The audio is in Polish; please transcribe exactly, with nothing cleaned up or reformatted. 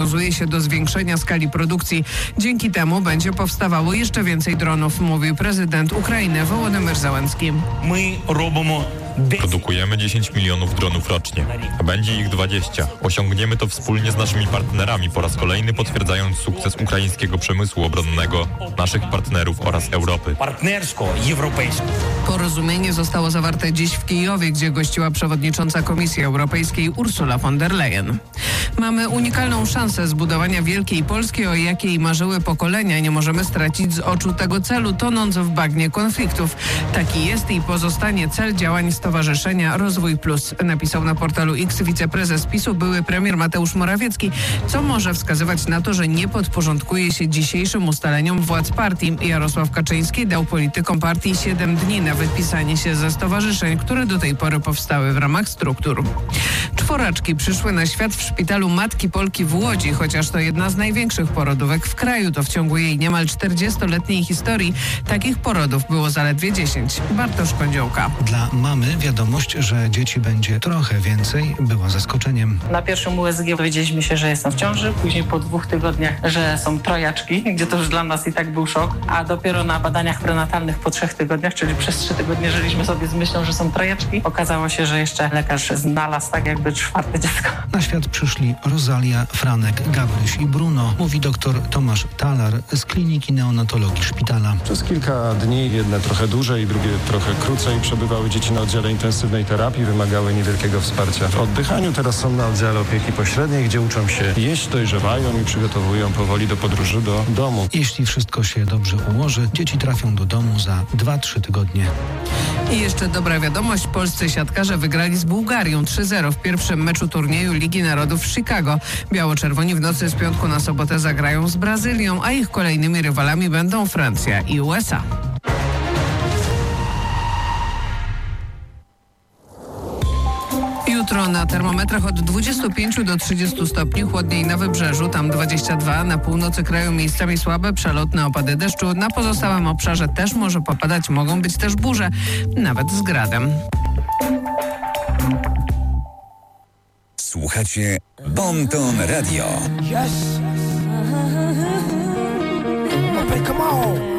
zobowiązuje się do zwiększenia skali produkcji. Dzięki temu będzie powstawało jeszcze więcej dronów, mówił prezydent Ukrainy Wołodymyr Zełenski. My robimy Produkujemy dziesięć milionów dronów rocznie, a będzie ich dwadzieścia. Osiągniemy to wspólnie z naszymi partnerami, po raz kolejny potwierdzając sukces ukraińskiego przemysłu obronnego, naszych partnerów oraz Europy. partnersko-europejską. Porozumienie zostało zawarte dziś w Kijowie, gdzie gościła przewodnicząca Komisji Europejskiej Ursula von der Leyen. Mamy unikalną szansę zbudowania wielkiej Polski, o jakiej marzyły pokolenia. Nie możemy stracić z oczu tego celu, tonąc w bagnie konfliktów. Taki jest i pozostanie cel działań Stowarzyszenia Rozwój Plus, napisał na portalu X wiceprezes PiSu, były premier Mateusz Morawiecki, co może wskazywać na to, że nie podporządkuje się dzisiejszym ustaleniom władz partii. Jarosław Kaczyński dał politykom partii siedem dni na wypisanie się ze stowarzyszeń, które do tej pory powstały w ramach struktur. Czworaczki przyszły na świat w szpitalu Matki Polki w Łodzi, chociaż to jedna z największych porodówek w kraju. To w ciągu jej niemal czterdziestoletniej historii takich porodów było zaledwie dziesięć. Bartosz Kądziołka. Dla mamy wiadomość, że dzieci będzie trochę więcej, była zaskoczeniem. Na pierwszym U S G dowiedzieliśmy się, że jestem w ciąży, później po dwóch tygodniach, że są trojaczki, gdzie to już dla nas i tak był szok, a dopiero na badaniach prenatalnych po trzech tygodniach, czyli przez trzy tygodnie żyliśmy sobie z myślą, że są trojaczki. Okazało się, że jeszcze lekarz znalazł tak jakby czwarte dziecko. Na świat przyszli Rosalia, Franek, Gabryś i Bruno, mówi doktor Tomasz Talar z Kliniki Neonatologii Szpitala. Przez kilka dni, jedne trochę dłużej, drugie trochę krócej, przebywały dzieci na oddziale intensywnej terapii, wymagały niewielkiego wsparcia w oddychaniu. Teraz są na oddziale opieki pośredniej, gdzie uczą się jeść, dojrzewają i przygotowują powoli do podróży do domu. Jeśli wszystko się dobrze ułoży, dzieci trafią do domu za dwa trzy tygodnie. I jeszcze dobra wiadomość, polscy siatkarze wygrali z Bułgarią trzy zero w pierwszym meczu turnieju Ligi Narodów w Chicago. Biało-czerwoni w nocy z piątku na sobotę zagrają z Brazylią, a ich kolejnymi rywalami będą Francja i U S A. Jutro na termometrach od dwudziestu pięciu do trzydziestu stopni, chłodniej na wybrzeżu, tam dwadzieścia dwa, na północy kraju miejscami słabe, przelotne opady deszczu, na pozostałym obszarze też może popadać, mogą być też burze, nawet z gradem. Słuchacie Bon Ton Radio. Yes. Come on.